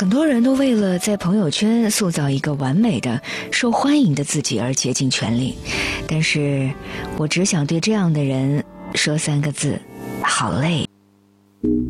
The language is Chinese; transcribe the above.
很多人都为了在朋友圈塑造一个完美的、受欢迎的自己而竭尽全力，但是我只想对这样的人说3个字：好累。